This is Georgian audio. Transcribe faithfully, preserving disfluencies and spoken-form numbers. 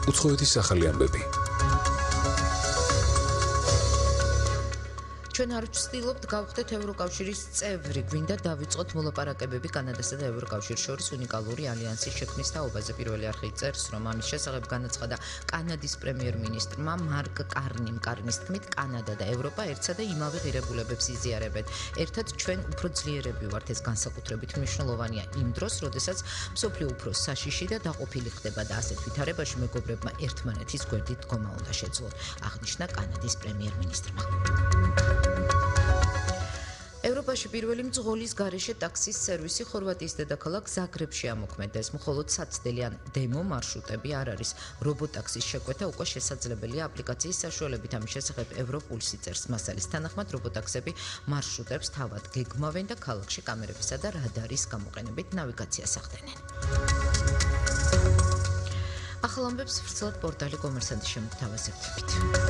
უცხოეთის ახალი ამბები. ჩვენ არ ვცდილობთ გავხდეთ ევროკავშირის წევრი, გვინდა დავიწყოთ მოლაპარაკებები კანადასა და ევროკავშირს შორის უნიკალური ალიანსის შექმნის თაობაზე. პირველი არხი წერს, რომ ამის შესახებ განაცხადა კანადის პრემიერ-მინისტრმა მარკ კარნიმ. კარნის თქმით, კანადა და ევროპა ერთსა და იმავე ღირებულებებს იზიარებენ. ერთად ჩვენ უფრო ძლიერები ვართ, ეს განსაკუთრებით მნიშვნელოვანია იმ დროს, როდესაც მსოფლიო უფრო საშიში და დაყოფილი ხდება და ასეთ ვითარებაში მეგობრებმა ერთმანეთის გვერდით დგომა უნდა შეძლოთ, აღნიშნა კანადის პრემიერ-მინისტრმა. ევროპაში პირველი მძღოლის გარეშე ტაქსის სერვისი ხორვატიის დედაქალაქ ზაგრებში ამოქმედეს. მხოლოდ საცდელი ან დემო მარშრუტები არ არის. რობოტაქსის შეკვეთა უკვე შესაძლებელია აპლიკაციის საშუალებით. ამის შესახებ ევროპულსი წერს. მასალის თანახმად რობოტაქსები მარშრუტებს თავად გეგმავენ და ქალაქში კამერებისა და რადარის გამოყენებით ნავიგაციას ახდენენ. ახალ ამბებს ვრცელად პორტალი კომერსანტის შემოგვთავაზებდებით.